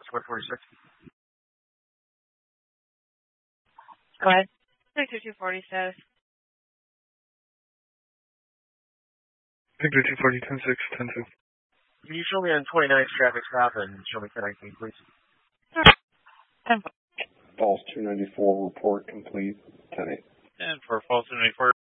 Square 46. Go ahead. 240 status. Victor 240, 10-6, 10-2. Can you show me on 29th traffic stop and show me 1019, please? 10. False 294, report complete, 10-8. And for false 294,